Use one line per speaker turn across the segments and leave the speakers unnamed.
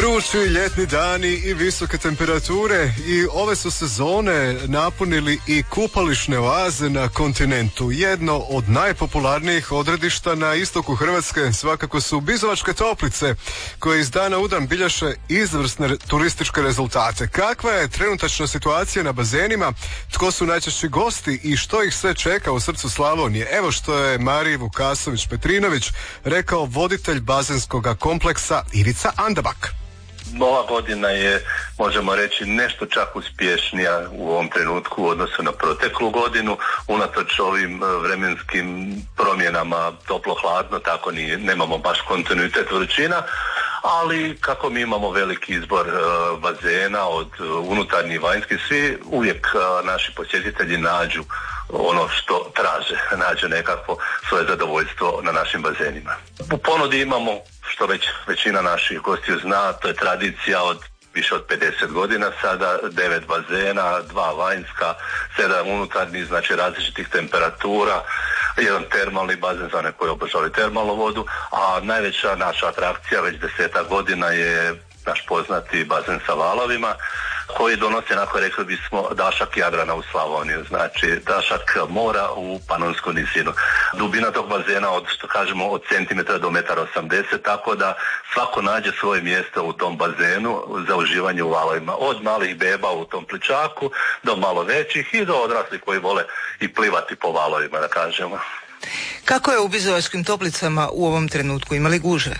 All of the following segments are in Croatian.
Vrući ljetni dani i visoke temperature i ove su sezone napunili i kupališne oaze na kontinentu. Jedno od najpopularnijih odredišta na istoku Hrvatske svakako su Bizovačke toplice, koje iz dana u dan bilježe izvrsne turističke rezultate. Kakva je trenutačna situacija na bazenima, tko su najčešći gosti i što ih sve čeka u srcu Slavonije? Evo što je Mariji Vukasović-Petrinović rekao voditelj bazenskog kompleksa Ivica Andabak.
Ova godina je, možemo reći, nešto čak uspješnija u ovom trenutku u odnosu na proteklu godinu, unatoč ovim vremenskim promjenama toplo-hladno, tako nemamo baš kontinuitet vrućina, ali kako mi imamo veliki izbor bazena od unutarnjih i vanjskih, svi uvijek naši posjetitelji nađu ono što traže, nađu nekakvo svoje zadovoljstvo na našim bazenima. U ponudi imamo, što već većina naših gostiju zna, to je tradicija od više od 50 godina sada, 9 bazena, 2 vanjska, 7 unutarnjih, znači različitih temperatura, jedan termalni bazen za one koji obožavaju termalnu vodu, a najveća naša atrakcija već 10 godina je naš poznati bazen sa valovima, koji donose, onako rekli bismo, dašak Jadrana u Slavoniju, znači dašak mora u Panonsku nizinu. Dubina tog bazena od, što kažemo, od centimetra do 1,80 m, tako da svako nađe svoje mjesto u tom bazenu za uživanje u valovima. Od malih beba u tom pličaku do malo većih i do odraslih koji vole i plivati po valovima, da kažemo.
Kako je u Bizovačkim toplicama u ovom trenutku? Ima li gužve?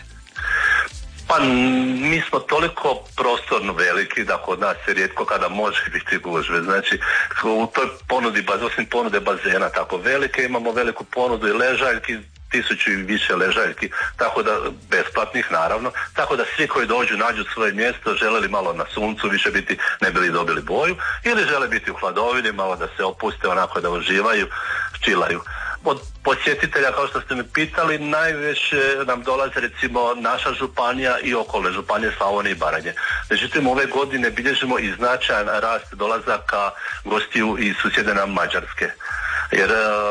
Pa mi smo toliko prostorno veliki da kod nas se rijetko kada može biti gužve. Znači u toj ponudi, osim ponude bazena tako velike, imamo veliku ponudu i ležaljki, 1000 i više ležaljki, tako da besplatnih naravno, tako da svi koji dođu nađu svoje mjesto, žele li malo na suncu više biti, ne bi li dobili boju, ili žele biti u hladovini, malo da se opuste, onako da uživaju, čilaju. Od posjetitelja, kao što ste me pitali, najviše nam dolaze recimo naša županija i okolne županije Slavonije i Baranje. Međutim, ove godine bilježimo i značajan rast dolazaka gostiju iz susjedne nam Mađarske. Jer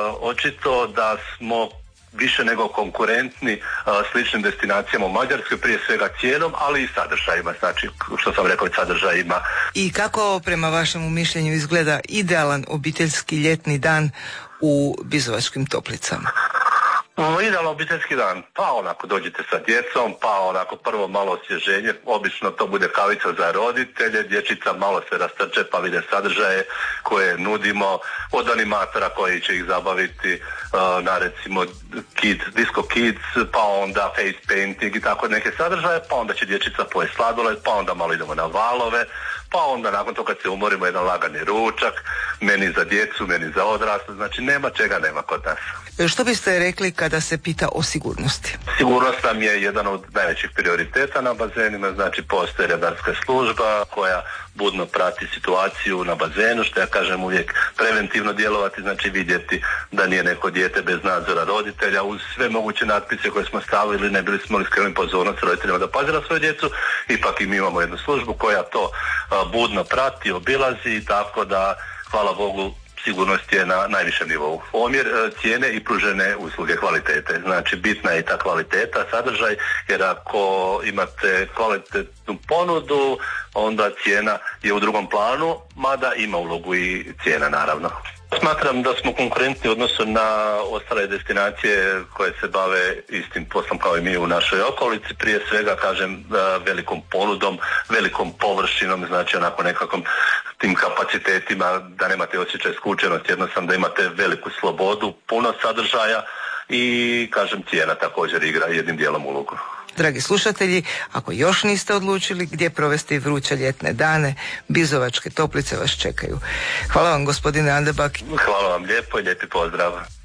očito da smo više nego konkurentni sličnim destinacijama u Mađarskoj, prije svega cijenom, ali i sadržajima, znači što sam rekao, i sadržajima.
I kako prema vašemu mišljenju izgleda idealan obiteljski ljetni dan u Bizovačkim toplicama?
Idealan obiteljski dan, pa onako dođete sa djecom, pa onako prvo malo osvježenje, obično to bude kavica za roditelje, dječica malo se rastrče pa vide sadržaje koje nudimo, od animatora koji će ih zabaviti na recimo Disco Kids, pa onda face painting i tako neke sadržaje, pa onda će dječica pojesti sladoled, pa onda malo idemo na valove, pa onda nakon toga kad se umorimo jedan lagani ručak, meni za djecu, meni za odrasle, znači nema čega nema kod nas.
Što biste rekli kada se pita o sigurnosti?
Sigurnost nam je jedan od najvećih prioriteta na bazenima, znači postoji redarska služba koja budno prati situaciju na bazenu, što ja kažem uvijek preventivno djelovati, znači vidjeti da nije neko dijete bez nadzora roditelja, uz sve moguće natpise koje smo stavili, ne bili smo li skrenuli pozornost roditeljima da paze na svoju djecu, ipak i mi imamo jednu službu koja to budno prati, obilazi, tako da, hvala Bogu, sigurnost je na najvišem nivou. Omjer cijene i pružene usluge kvalitete. Znači bitna je i ta kvaliteta, sadržaj, jer ako imate kvalitetnu ponudu, onda cijena je u drugom planu, mada ima ulogu i cijena naravno. Smatram da smo konkurentni u odnosu na ostale destinacije koje se bave istim poslom kao i mi u našoj okolici. Prije svega, kažem, velikom ponudom, velikom površinom, znači onako nekakvom tim kapacitetima, da nemate osjećaj skučenosti, jednostavno da imate veliku slobodu, puno sadržaja i, kažem, cijena također igra jednim dijelom ulogu.
Dragi slušatelji, ako još niste odlučili gdje provesti vruće ljetne dane, Bizovačke toplice vas čekaju. Hvala vam, gospodine Andabak.
Hvala vam lijepo i lijepi pozdrav.